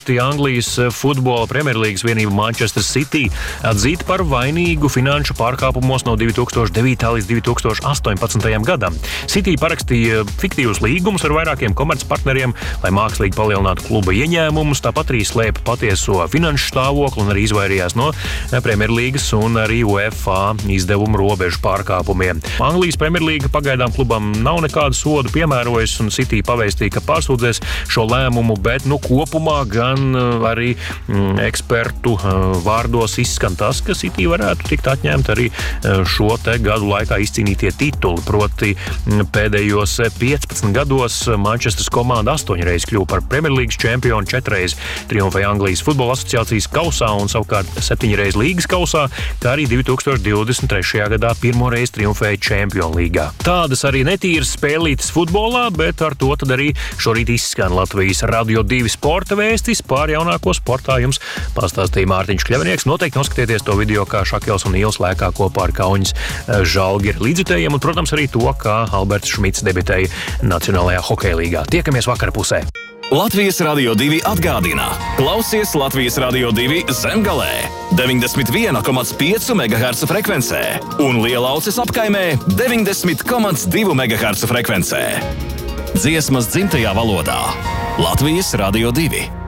Anglijas futbola Premjerlīgas vienība Manchester City atzīta par vainīgu finanšu pārkāpumos no 2009. līdz 2018. gadam. City parakstīja fiktīvus līgumus ar vairākiem komercpartneriem, lai mākslīgi palielinātu kluba ieņēmumus, tāpat arī slēpa patieso finanšu stāvokli un arī izvairījās no Premjerlīgas un arī UEFA izdevumu robežu pārkāpumiem. Anglijas Premjerlīga pagaidām klubam nav nekādu sodu piemērojis, un City pavēstīja, ka pārsūdzēs šo lēmumu, bet kopumā gan arī ekspertu vārdos izskan tas, ka City varētu tikt atņemt arī šo te gadu laikā izcīnītie tituli. Proti pēdējos 15 gados Manchesteras komanda 8 reizes kļuva par Premjerlīgas čempionu, 4 reizes triumfēja Anglijas futbola asociācijas kausā un savukārt 7 reizes līgas kausā, kā arī 2023. gadā 1 reizi triumfēja Čempionu līgā. Tādas arī netīras spēlītas futbolā, bet ar to tad arī šorīt izskan Latvijas Radio 2 sporta vēstis. Pār jaunāko sportā jums pastāstīja Mārtiņš Kļavnieks. Noteikti noskatieties to video, kā Šakels un Īls lēkā kopā ar Kauņas Žalgiru līdzjutējiem un, protams, arī to, kā Alberts Šmits debitēja Nacionālajā hokeja līgā. Tiekamies vakarpusē! Latvijas Radio 2 atgādina. Klausies Latvijas Radio 2 Zemgalē 91,5 MHz frekvencē un Lielauces apkaimē 90,2 MHz frekvencē. Dziesmas dzimtajā valodā. Latvijas Radio 2.